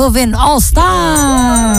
Movin All Star.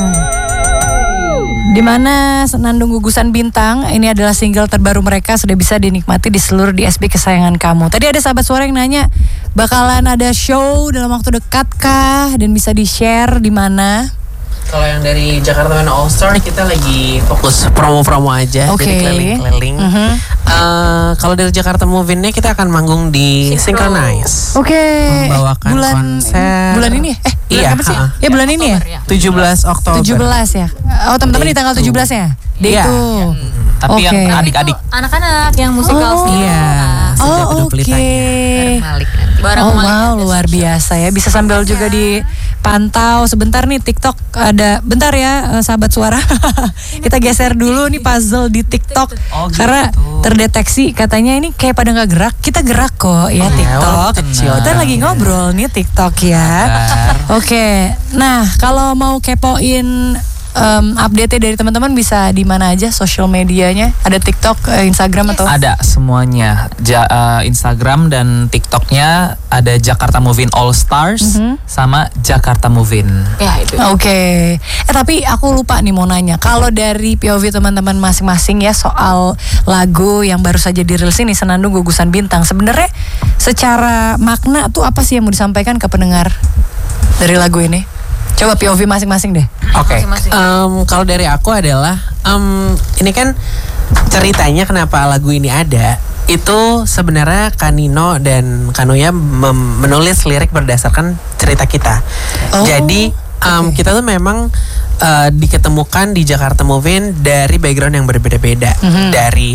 Dimana Senandung Gugusan Bintang ini adalah single terbaru mereka, sudah bisa dinikmati di seluruh DSP kesayangan kamu. Tadi ada sahabat suara yang nanya, bakalan ada show dalam waktu dekat kah dan bisa di-share di mana? Kalau yang dari Jakarta Movin All Star kita lagi fokus promo-promo aja, jadi keliling-keliling. Kalau dari Jakarta Movin-nya kita akan manggung di Synchronize. Membawakan konser. Bulan ini? Iya, apa sih? Ya bulan ini ya? 17 Oktober. 17 ya. Oh, teman-teman di tanggal 17 ya? Itu. Tapi yang adik-adik, anak-anak yang musikal sih. Iya. Oh wow, luar biasa ya. Bisa sambil juga dipantau. Sebentar nih TikTok ada. Bentar ya sahabat suara. Kita geser dulu nih puzzle di TikTok. Karena terdeteksi katanya ini kayak pada gak gerak. Kita gerak kok ya TikTok. Kita lagi ngobrol nih TikTok ya. Oke. Nah kalau mau kepoin update dari teman-teman bisa di mana aja social medianya? Ada TikTok, Instagram atau? Ada semuanya. Instagram dan TikToknya ada Jakarta Movin All Stars sama Jakarta Movin. Ya itu. Oke. Tapi aku lupa nih mau nanya. Kalau dari POV teman-teman masing-masing ya soal lagu yang baru saja dirilis ini Senandung Gugusan Bintang. Sebenarnya secara makna tuh apa sih yang mau disampaikan ke pendengar dari lagu ini? Coba POV masing-masing deh. Oke. Kalau dari aku adalah ini kan ceritanya kenapa lagu ini ada. Itu sebenarnya Kanino dan Kanuya menulis lirik berdasarkan cerita kita. Jadi kita tuh memang diketemukan di Jakarta Movin dari background yang berbeda-beda, dari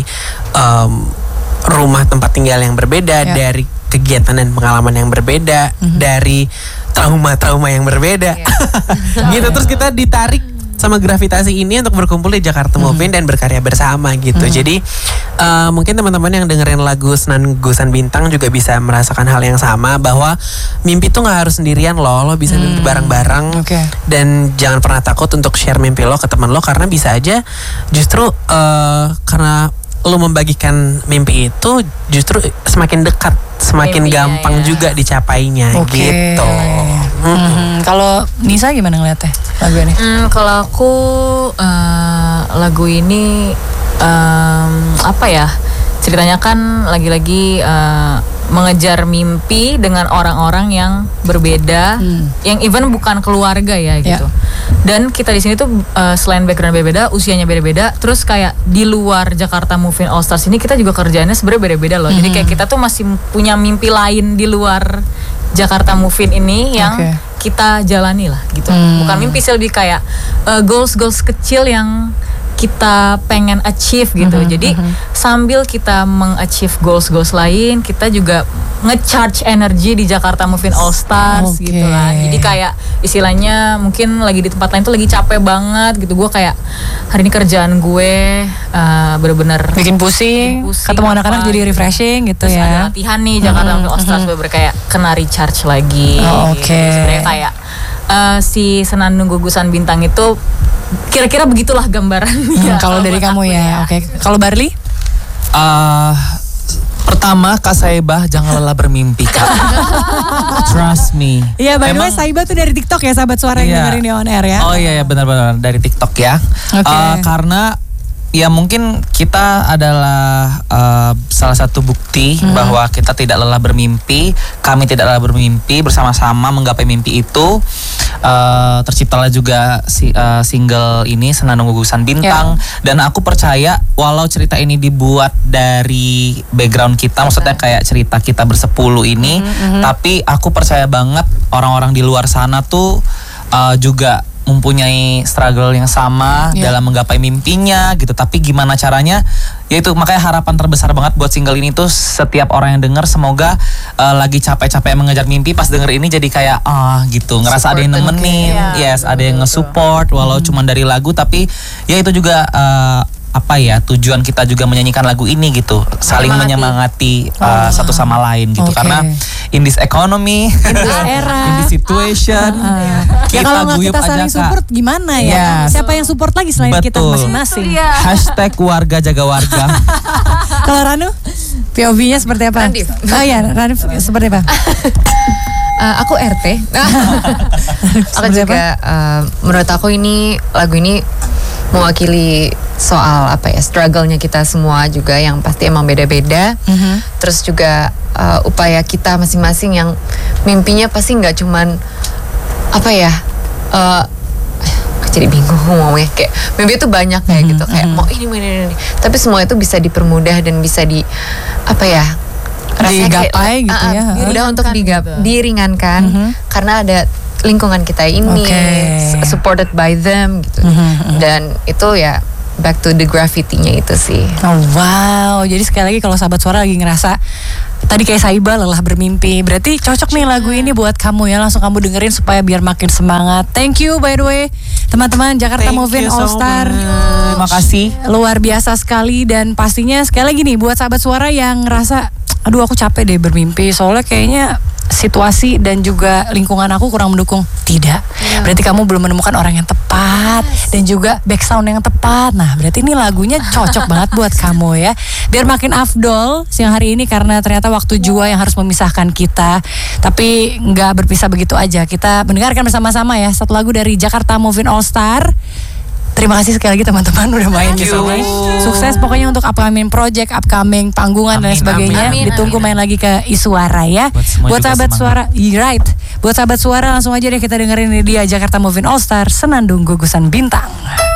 rumah tempat tinggal yang berbeda, dari kegiatan dan pengalaman yang berbeda, dari trauma-trauma yang berbeda. Gitu, terus kita ditarik sama gravitasi ini untuk berkumpul di Jakarta Movin dan berkarya bersama gitu. Jadi mungkin teman-teman yang dengerin lagu Senandung Gugusan Bintang juga bisa merasakan hal yang sama, bahwa mimpi tuh gak harus sendirian lo bisa mimpi bareng-bareng. Dan jangan pernah takut untuk share mimpi lo ke teman lo, karena bisa aja justru karena lo membagikan mimpi itu justru semakin dekat, semakin gampang juga dicapainya gitu. Kalau Nisa gimana ngeliatnya lagu ini? Kalau aku lagu ini apa ya, ceritanya kan lagi-lagi mengejar mimpi dengan orang-orang yang berbeda, yang even bukan keluarga ya gitu. Dan kita di sini tuh selain background beda-beda, usianya beda-beda, terus kayak di luar Jakarta Movin All Stars ini kita juga kerjaannya sebenarnya beda-beda loh. Jadi kayak kita tuh masih punya mimpi lain di luar Jakarta Movin ini yang kita jalani lah gitu. Bukan mimpi sih, lebih kayak goals kecil yang kita pengen achieve gitu. Jadi sambil kita meng-achieve goals lain, kita juga nge-charge energi di Jakarta Movin All Stars gitu lah. Jadi kayak istilahnya mungkin lagi di tempat lain tuh lagi capek banget gitu. Gue kayak hari ini kerjaan gue bener-bener bikin pusing. Ketemu anak-anak jadi refreshing gitu. Terus ada latihan nih Jakarta Movin All Stars, bener-bener kayak kena recharge lagi. Sebenarnya kayak si Senandung Gugusan Bintang itu kira-kira begitulah gambarannya. Kalau dari kamu ya. Kalau Barli? Pertama, Kak Saibah, jangan lelah bermimpi, Kak. Trust me. Iya, by the way Saibah tuh dari TikTok ya, sahabat suara yang dengerin di on air ya. Oh iya, benar-benar dari TikTok ya. Karena ya mungkin kita adalah salah satu bukti bahwa kita tidak lelah bermimpi. Kami tidak lelah bermimpi, bersama-sama menggapai mimpi itu. Terciptalah juga single ini Senandung Gugusan Bintang. Dan aku percaya walau cerita ini dibuat dari background kita, maksudnya kayak cerita kita bersepuluh ini, tapi aku percaya banget orang-orang di luar sana tuh juga mempunyai struggle yang sama dalam menggapai mimpinya gitu. Tapi gimana caranya? Yaitu makanya harapan terbesar banget buat single ini tuh setiap orang yang denger semoga lagi capek-capek mengejar mimpi, pas denger ini jadi kayak gitu, ngerasa ada yang nemenin, ada yang nge-support walau cuma dari lagu, tapi ya itu juga tujuan kita juga menyanyikan lagu ini gitu, saling menyemangati satu sama lain gitu. Karena in this economy, in this era, in this situation, kita kalau guyup kita aja saling support gimana ya? Siapa yang support lagi selain kita masing-masing? Hashtag warga jaga warga. Kalau Ranu, POV-nya seperti apa? Ranif. Oh iya, Ranif seperti apa? Aku RT. Aku juga menurut aku lagu ini mewakili soal struggle-nya kita semua juga yang pasti emang beda-beda. Terus juga upaya kita masing-masing yang mimpinya pasti nggak cuman jadi bingung ngomongnya, kayak mimpi itu banyak kayak gitu, kayak mau ini. Tapi semua itu bisa dipermudah dan bisa digapai gitu ya. Mudah untuk diringankan karena ada lingkungan kita ini, supported by them gitu. Dan itu ya back to the graffiti-nya itu sih. Oh, wow, jadi sekali lagi kalau sahabat suara lagi ngerasa tadi kayak Saiba lelah bermimpi, berarti cocok nih lagu ini buat kamu ya. Langsung kamu dengerin supaya biar makin semangat. Thank you by the way teman-teman Jakarta Movin All Star. Terima kasih. Luar biasa sekali, dan pastinya sekali lagi nih buat sahabat suara yang ngerasa aduh aku capek deh bermimpi soalnya kayaknya situasi dan juga lingkungan aku kurang mendukung. Tidak, berarti kamu belum menemukan orang yang tepat dan juga back sound yang tepat. Nah berarti ini lagunya cocok banget buat kamu ya. Biar makin afdol siang hari ini, karena ternyata waktu jua yang harus memisahkan kita. Tapi nggak berpisah begitu aja, kita mendengarkan bersama-sama ya satu lagu dari Jakarta Movin All Star. Terima kasih sekali lagi teman-teman udah main di sini. Sukses pokoknya untuk upcoming project, upcoming panggungan dan sebagainya. Ditunggu main lagi ke Isuara ya. Buat sahabat suara, right. Buat sahabat suara langsung aja deh kita dengerin dia Jakarta Movin All Star, Senandung Gugusan Bintang.